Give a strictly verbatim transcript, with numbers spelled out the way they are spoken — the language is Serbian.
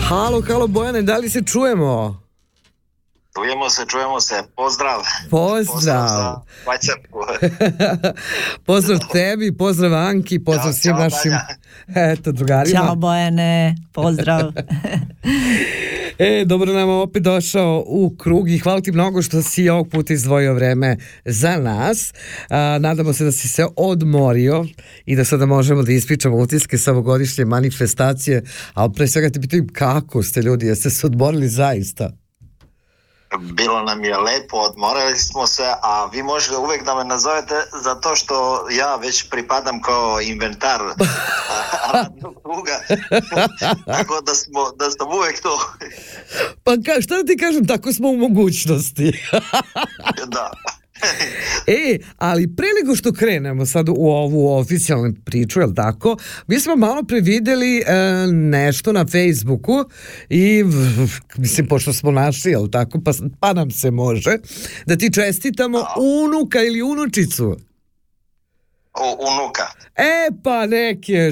Halo, halo Bojane, da li se čujemo? Čujemo se, čujemo se. Pozdrav. Pozdrav. Pozdrav za Vajcerku. Pozdrav tebi, pozdrav Anki, pozdrav Ćao, svim čao, našim Tanja. eto, drugarima. Ćao Bojane, pozdrav. E, dobro nam opet došao u krug i hvala ti mnogo što si ovog puta izdvojio vreme za nas. A, nadamo se da si se odmorio i da sada možemo da ispričamo utiske sa ovogodišnje manifestacije, ali pre svega ti pitam kako ste ljudi, jeste se odmorili zaista? Bilo nam je lepo, odmorali smo se, a vi možete uvek da me nazovete zato što ja već pripadam kao inventar radnog kruga. Tako da smo, da sam uvek to. Pa ka, šta da ti kažem, tako smo u mogućnosti. Da. E, ali pre nego što krenemo sad u ovu oficijalnu priču, jel tako, mi smo malo prevideli e, nešto na Facebooku i mislim, pošto smo našli, jel tako, pa, pa nam se može da ti čestitamo unuka ili unučicu. U, unuka. E, pa neke